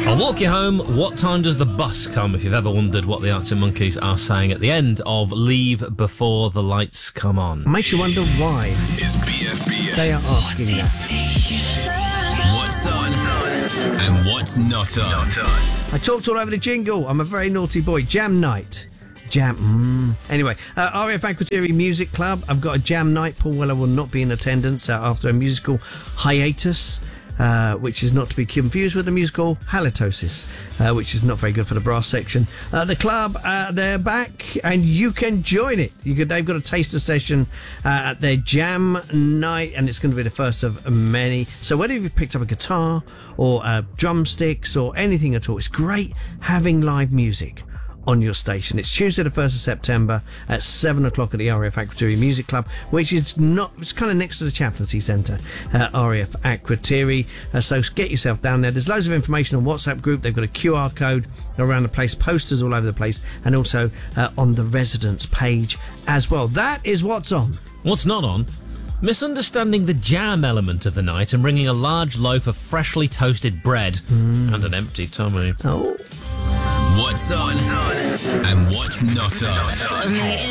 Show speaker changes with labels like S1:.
S1: I'll walk you home. What time does the bus come? If you've ever wondered what the Arctic Monkeys are saying at the end of Leave Before the Lights Come On.
S2: Makes you wonder why
S3: Is BFBS
S2: they are asking that.
S3: what's on and what's not on.
S2: I talked all over the jingle. I'm a very naughty boy. Jam night. Anyway, RAF Akrotiri Music Club. I've got a jam night. Paul Weller will not be in attendance after a musical hiatus, which is not to be confused with the musical halitosis, which is not very good for the brass section. The club, they're back, and you can join it. They've got a taster session at their jam night, and it's going to be the first of many. So whether you've picked up a guitar or drumsticks or anything at all, it's great having live music on your station. It's Tuesday the 1st of September at 7 o'clock at the RAF Akrotiri Music Club, which is it's kind of next to the Chaplaincy Centre at RAF Akrotiri. So get yourself down there. There's loads of information on WhatsApp group. They've got a QR code around the place, posters all over the place, and also on the residence page as well. That is what's on.
S1: What's not on? Misunderstanding the jam element of the night and bringing a large loaf of freshly toasted bread and an empty tummy.
S2: Oh.
S3: What's on and what's not on.